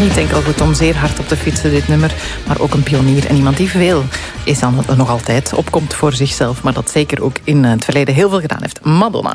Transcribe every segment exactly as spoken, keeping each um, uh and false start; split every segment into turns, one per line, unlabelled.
Niet enkel goed om zeer hard op te fietsen, dit nummer, maar ook een pionier en iemand die veel is dan nog altijd opkomt voor zichzelf, maar dat zeker ook in het verleden heel veel gedaan heeft. Madonna.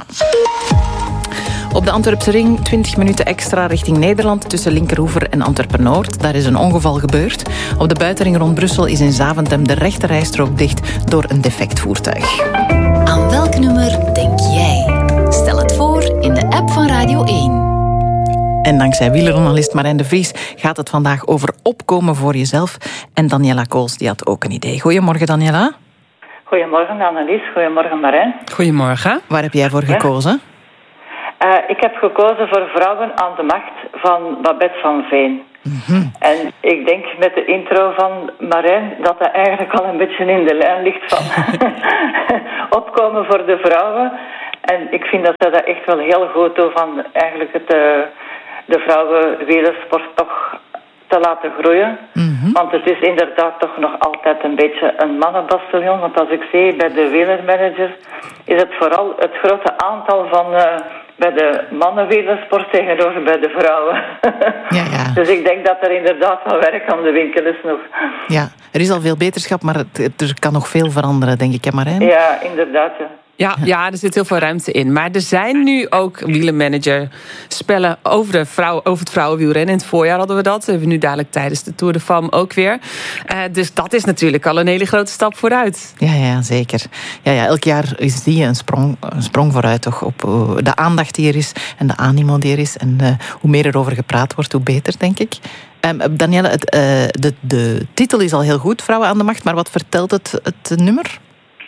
Op de Antwerpse ring twintig minuten extra richting Nederland tussen Linkeroever en Antwerpen-Noord. Daar is een ongeval gebeurd. Op de buitenring rond Brussel is in Zaventem de rechte rijstrook dicht door een defect voertuig.
Aan welk nummer denk jij? Stel het voor in de app van Radio één.
En dankzij wielerjournalist Marijn de Vries gaat het vandaag over opkomen voor jezelf. En Daniela Kools die had ook een idee. Goedemorgen, Daniela.
Goedemorgen, Annelies. Goedemorgen, Marijn.
Goedemorgen.
Waar heb jij voor gekozen?
Uh, ik heb gekozen voor Vrouwen aan de Macht van Babette van Veen. Mm-hmm. En ik denk met de intro van Marijn dat dat eigenlijk al een beetje in de lijn ligt van opkomen voor de vrouwen. En ik vind dat ze dat echt wel heel goed doen van eigenlijk het, uh, de vrouwenwielersport toch te laten groeien. Mm-hmm. Want het is inderdaad toch nog altijd een beetje een mannenbastion. Want als ik zie bij de wielermanagers is het vooral het grote aantal van uh, bij de mannenwielersport tegenover bij de vrouwen.
Ja, ja.
Dus ik denk dat er inderdaad wel werk aan de winkel is nog.
Ja, er is al veel beterschap, maar het, er kan nog veel veranderen, denk ik, hè Marijn?
Ja, inderdaad, ja.
Ja, ja, er zit heel veel ruimte in. Maar er zijn nu ook wielermanager spellen over, de vrouw, over het vrouwenwielrennen. In het voorjaar hadden we dat. Dat hebben we nu dadelijk tijdens de Tour de Femme ook weer. Uh, dus dat is natuurlijk al een hele grote stap vooruit.
Ja, ja, zeker. Ja, ja, elk jaar is die een sprong, een sprong vooruit toch, op de aandacht die er is en de animo die er is. En uh, hoe meer er over gepraat wordt, hoe beter, denk ik. Um, Danielle, het, uh, de, de titel is al heel goed, Vrouwen aan de Macht. Maar wat vertelt het, het nummer?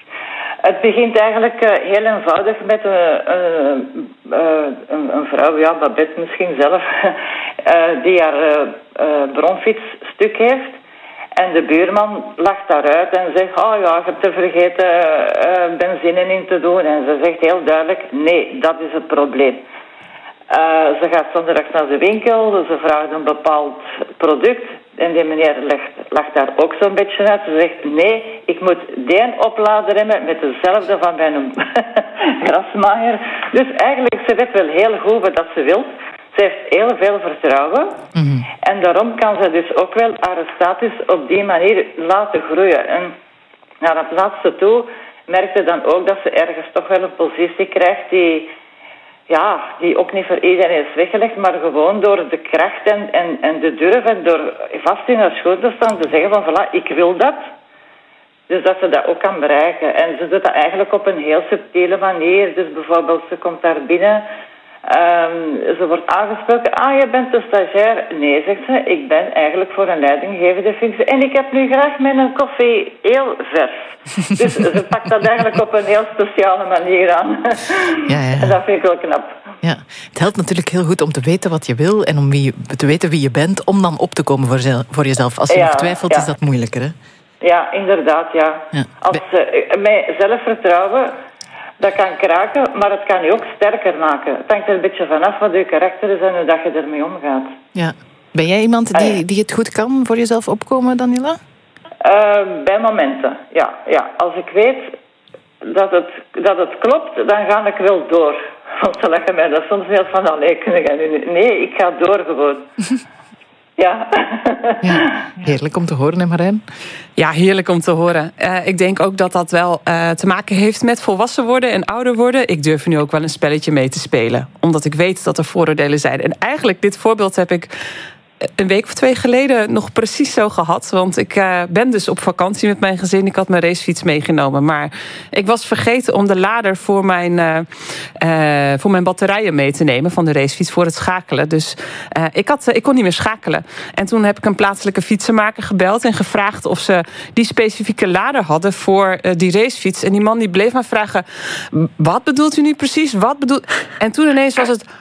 Het begint eigenlijk uh, heel eenvoudig met uh, uh, uh, een, een vrouw, ja, Babette misschien zelf, uh, die haar uh, uh, bronfiets stuk heeft. En de buurman lacht daaruit en zegt, oh ja, je hebt er vergeten uh, benzine in te doen. En ze zegt heel duidelijk, nee, dat is het probleem. Uh, ze gaat zondags naar de winkel, ze vraagt een bepaald product. En die meneer legt, lacht daar ook zo'n beetje uit. Ze zegt, nee, ik moet die oplader hebben met dezelfde van mijn grasmaaier. Dus eigenlijk, ze weet wel heel goed wat ze wil. Ze heeft heel veel vertrouwen. Mm-hmm. En daarom kan ze dus ook wel haar status op die manier laten groeien. En naar het laatste toe merkte dan ook dat ze ergens toch wel een positie krijgt die... Ja, die ook niet voor iedereen is weggelegd, maar gewoon door de kracht en, en, en de durf en door vast in haar schoot te staan te zeggen van voilà, ik wil dat. Dus dat ze dat ook kan bereiken. En ze doet dat eigenlijk op een heel subtiele manier. Dus bijvoorbeeld, ze komt daar binnen, um, ze wordt aangesproken. Ah, je bent de stagiair. Nee, zegt ze, ik ben eigenlijk voor een leidinggevende functie. En ik heb nu graag mijn koffie heel vers. Dus ze pakt dat eigenlijk op een heel speciale manier aan. Ja, ja. En dat vind ik wel knap.
Ja, het helpt natuurlijk heel goed om te weten wat je wil en om wie, te weten wie je bent, om dan op te komen voor, zel, voor jezelf. Als je ja, nog twijfelt, ja. Is dat moeilijker, hè?
Ja, inderdaad, ja. ja. Als uh, met zelfvertrouwen, dat kan kraken, maar het kan je ook sterker maken. Het hangt er een beetje vanaf wat je karakter is en hoe dat je ermee omgaat.
Ja. Ben jij iemand die, die het goed kan voor jezelf opkomen, Daniela?
Uh, bij momenten, ja, ja. Als ik weet dat het, dat het klopt, dan ga ik wel door. Want ze leggen mij dat soms heel van, oh nee, kun je nu... Nee, ik ga door gewoon. Ja.
Ja. Heerlijk om te horen, hè Marijn?
Ja, heerlijk om te horen. Uh, ik denk ook dat dat wel uh, te maken heeft met volwassen worden en ouder worden. Ik durf nu ook wel een spelletje mee te spelen. Omdat ik weet dat er vooroordelen zijn. En eigenlijk, dit voorbeeld heb ik een week of twee geleden nog precies zo gehad. Want ik uh, ben dus op vakantie met mijn gezin. Ik had mijn racefiets meegenomen. Maar ik was vergeten om de lader voor mijn, uh, uh, voor mijn batterijen mee te nemen. Van de racefiets voor het schakelen. Dus uh, ik, had, uh, ik kon niet meer schakelen. En toen heb ik een plaatselijke fietsenmaker gebeld. En gevraagd of ze die specifieke lader hadden voor uh, die racefiets. En die man die bleef me vragen. Wat bedoelt u nu precies? Wat bedoelt... En toen ineens was het...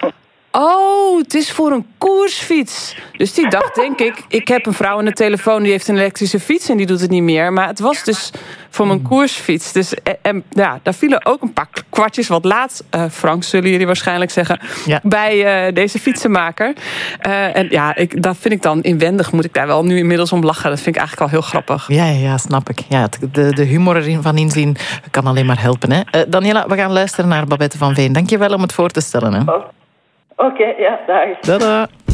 Oh, het is voor een koersfiets. Dus die dacht, denk ik, ik heb een vrouw aan de telefoon die heeft een elektrische fiets en die doet het niet meer. Maar het was dus voor mijn koersfiets. Dus en, en, ja, daar vielen ook een paar kwartjes wat laat. Uh, Frank, zullen jullie waarschijnlijk zeggen, ja. bij uh, deze fietsenmaker. Uh, en ja, ik, dat vind ik dan inwendig, moet ik daar wel nu inmiddels om lachen. Dat vind ik eigenlijk al heel grappig.
Ja, ja, ja, snap ik. Ja, de, de humor erin van inzien kan alleen maar helpen. Hè? Uh, Daniela, we gaan luisteren naar Babette van Veen. Dank je wel om het voor te stellen. Hè?
Oh. Oké, okay, ja, dag.
Tada.